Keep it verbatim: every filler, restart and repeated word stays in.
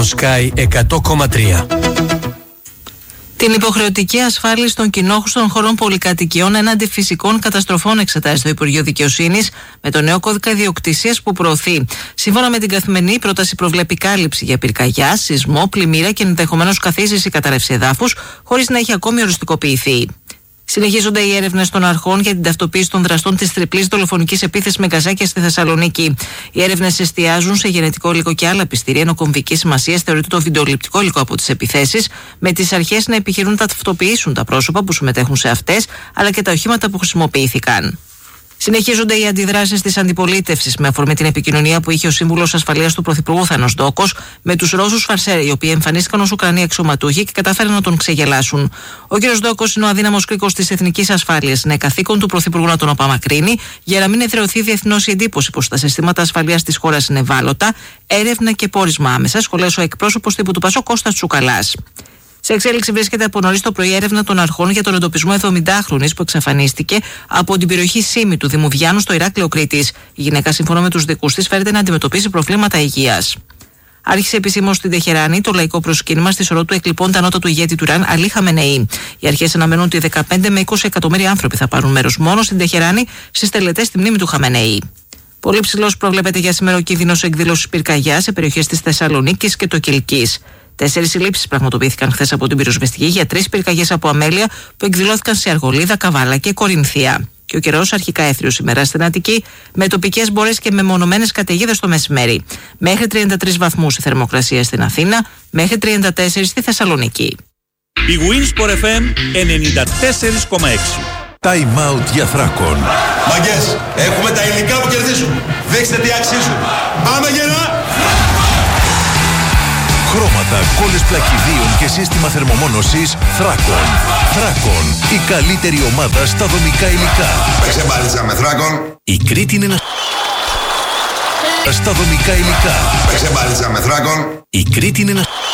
Sky εκατό κόμμα τρία. Την υποχρεωτική ασφάλιση των κοινόχρηστων χωρών πολυκατοικιών έναντι φυσικών καταστροφών εξετάζει το Υπουργείο Δικαιοσύνης με το νέο κώδικα ιδιοκτησίας που προωθεί. Σύμφωνα με την Καθημερινή, η πρόταση προβλέπει κάλυψη για πυρκαγιά, σεισμό, πλημμύρα και ενδεχομένως καθίσχυση ή καταρρεύση εδάφους, χωρίς να έχει ακόμη οριστικοποιηθεί. Συνεχίζονται οι έρευνες των αρχών για την ταυτοποίηση των δραστών της τριπλής δολοφονικής επίθεσης με γκαζάκια στη Θεσσαλονίκη. Οι έρευνες εστιάζουν σε γενετικό υλικό και άλλα πιστήρια, ενώ κομβικής σημασίας θεωρείται το βιντεοληπτικό υλικό από τις επιθέσεις, με τις αρχές να επιχειρούν να ταυτοποιήσουν τα πρόσωπα που συμμετέχουν σε αυτές, αλλά και τα οχήματα που χρησιμοποιήθηκαν. Συνεχίζονται οι αντιδράσεις της αντιπολίτευσης με αφορμή την επικοινωνία που είχε ο σύμβουλος ασφαλείας του Πρωθυπουργού Θάνος Ντόκος με τους Ρώσους φαρσέρ, οι οποίοι εμφανίστηκαν ως Ουκρανοί αξιωματούχοι και κατάφεραν να τον ξεγελάσουν. Ο κ. Ντόκος είναι ο αδύναμος κρίκος της εθνικής ασφάλειας. Είναι καθήκον του Πρωθυπουργού να τον απαμακρύνει για να μην εδραιωθεί διεθνώς η εντύπωση πως τα συστήματα ασφαλείας της χώρας είναι ευάλωτα, έρευνα και πόρισμα άμεσα, σχολέασε ο εκπρόσωπος τύπου του Πασόκ Κώστας Τσουκαλάς. Σε εξέλιξη βρίσκεται από νωρίς το πρωί έρευνα των αρχών για τον εντοπισμό εβδομηντάχρονης που εξαφανίστηκε από την περιοχή Σίμη του Δήμου Βιάννου στο Ηράκλειο Κρήτης. Η γυναίκα, σύμφωνα με τους δικούς της, φέρεται να αντιμετωπίσει προβλήματα υγείας. Άρχισε επισήμως στην Τεχεράνη το λαϊκό προσκύνημα στη σωρό του εκλειπών ανώτατου ηγέτη του Ιράν, Αλή Χαμενεή. Οι αρχές αναμένουν ότι δεκαπέντε με είκοσι εκατομμύρια άνθρωποι θα πάρουν μέρος μόνο στην Τεχεράνη στις τελετές στη μνήμη του Χαμενεή. Πολύ ψηλός προβλέπεται για σήμερα ο κίνδυνος εκδήλωσης πυρκαγιάς σε περιοχές της Θεσσαλονίκης και το Κιλκής. Τέσσερις συλλήψεις πραγματοποιήθηκαν χθες από την πυροσβεστική για τρεις πυρκαγιές από αμέλεια που εκδηλώθηκαν σε Αργολίδα, Καβάλα και Κορινθία. Και ο καιρός αρχικά έθριος σήμερα στην Αττική, με τοπικές μπορές και μεμονωμένες καταιγίδες το μεσημέρι. Μέχρι τριάντα τρεις βαθμούς η θερμοκρασία στην Αθήνα, μέχρι τριάντα τέσσερα στη Θεσσαλονίκη. Η Winsport εφ εμ ενενήντα τέσσερα κόμμα έξι. Time out για Θράκον. Μαγκές, έχουμε τα υλικά που κερδίζουν. Δείξτε τι αξίζουν. Πάμε γερά! Χρώματα, κόλλες πλακιδίων και σύστημα θερμομόνωσης Θράκον. Θράκον, η καλύτερη ομάδα στα δομικά υλικά. Παίξε μπάλιτσα με Θράκον. Η Κρήτη είναι ένα... στα δομικά υλικά. Παίξε μπάλιτσα με Θράκον. Η Κρήτη είναι ένα...